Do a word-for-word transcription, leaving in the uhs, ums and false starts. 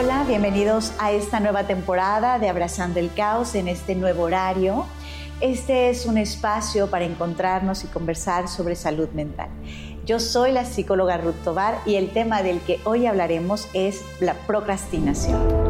Hola, bienvenidos a esta nueva temporada de Abrazando el Caos en este nuevo horario. Este es un espacio para encontrarnos y conversar sobre salud mental. Yo soy la psicóloga Ruth Tovar y el tema del que hoy hablaremos es la procrastinación.